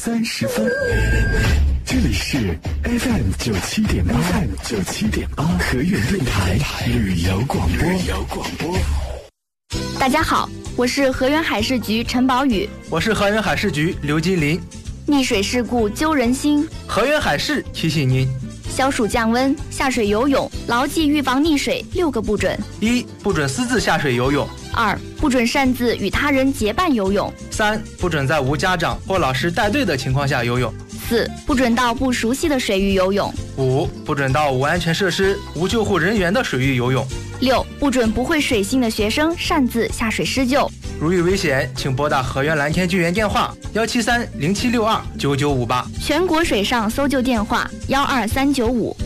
30分。这里是 FM97.8，河源电台旅游广播。 大家好，我是河源海事局陈宝宇。 我是河源海事局刘金林。 溺水事故揪人心， 河源海事提醒您： 消暑降温，下水游泳牢记预防溺水6个不准。 1. 不准私自下水游泳。 2. 不准擅自与他人结伴游泳。 3. 不准在无家长或老师带队的情况下游泳。 4. 不准到不熟悉的水域游泳。 5. 不准到无安全设施、无救护人员的水域游泳。 6. 不准不会水性的学生擅自下水施救。 如遇危险，请拨打河源蓝天救援电话17307629958， 全国水上搜救电话12395。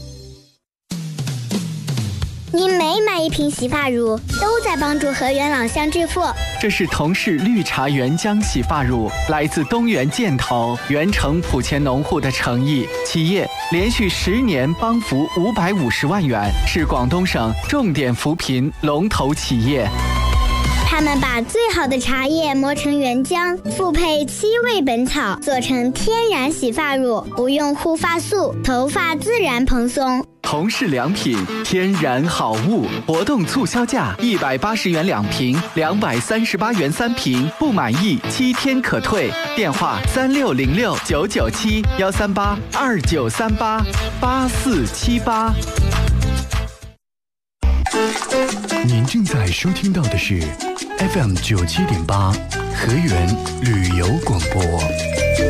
您每买一瓶洗发乳，都在帮助河源老乡致富。 这是同是绿茶原浆洗发乳，来自东源建投原城莆前农户的诚意。企业连续10年帮扶550万元，是广东省重点扶贫龙头企业。 他们把最好的茶叶磨成原浆，复配7味本草，做成天然洗发乳，不用护发素，头发自然蓬松。 同是良品，天然好物，活动促销价180元2瓶，238元3瓶，不满意7天可退。电话3606-997-138-2938-8478。 您正在收听到的是 FM97.8河源旅游广播。